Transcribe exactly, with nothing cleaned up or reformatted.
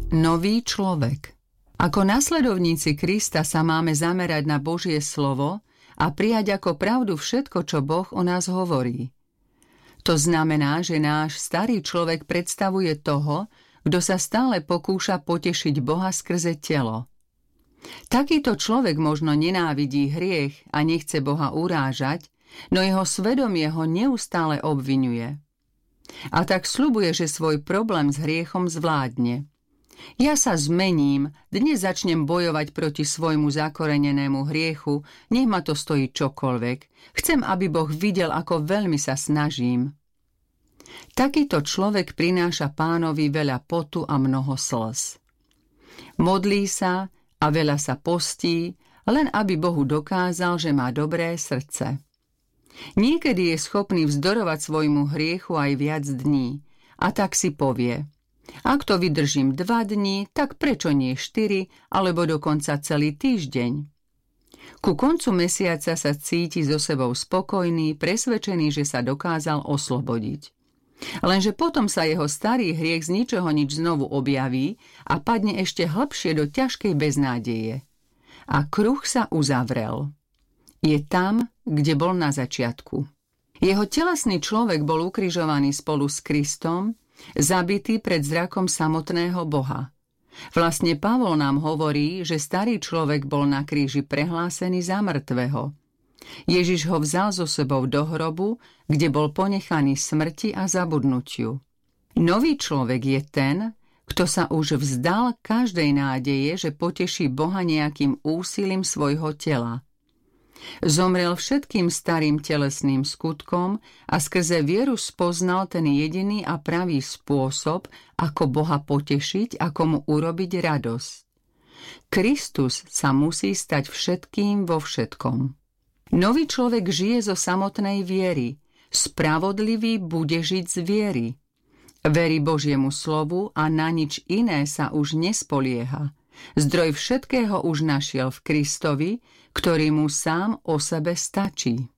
Nový človek. Ako nasledovníci Krista sa máme zamerať na Božie slovo a prijať ako pravdu všetko, čo Boh o nás hovorí. To znamená, že náš starý človek predstavuje toho, kto sa stále pokúša potešiť Boha skrze telo. Takýto človek možno nenávidí hriech a nechce Boha urážať, no jeho svedomie ho neustále obviňuje. A tak sľubuje, že svoj problém s hriechom zvládne. Ja sa zmením, dnes začnem bojovať proti svojmu zakorenenému hriechu, nech ma to stojí čokoľvek. Chcem, aby Boh videl, ako veľmi sa snažím. Takýto človek prináša Pánovi veľa potu a mnoho slz. Modlí sa a veľa sa postí, len aby Bohu dokázal, že má dobré srdce. Niekedy je schopný vzdorovať svojmu hriechu aj viac dní, a tak si povie: ak to vydržím dva dni, tak prečo nie štyri, alebo dokonca celý týždeň? Ku koncu mesiaca sa cíti so sebou spokojný, presvedčený, že sa dokázal oslobodiť. Lenže potom sa jeho starý hriech z ničoho nič znovu objaví a padne ešte hlbšie do ťažkej beznádeje. A kruh sa uzavrel. Je tam, kde bol na začiatku. Jeho telesný človek bol ukrižovaný spolu s Kristom, zabitý pred zrakom samotného Boha. Vlastne Pavol nám hovorí, že starý človek bol na kríži prehlásený za mŕtvého. Ježiš ho vzal so sebou do hrobu, kde bol ponechaný smrti a zabudnutiu. Nový človek je ten, kto sa už vzdal každej nádeje, že poteší Boha nejakým úsilím svojho tela. Zomrel všetkým starým telesným skutkom a skrze vieru spoznal ten jediný a pravý spôsob, ako Boha potešiť, ako mu urobiť radosť. Kristus sa musí stať všetkým vo všetkom. Nový človek žije zo samotnej viery. Spravodlivý bude žiť z viery. Verí Božiemu slovu a na nič iné sa už nespolieha. Zdroj všetkého už našiel v Kristovi, ktorý mu sám o sebe stačí.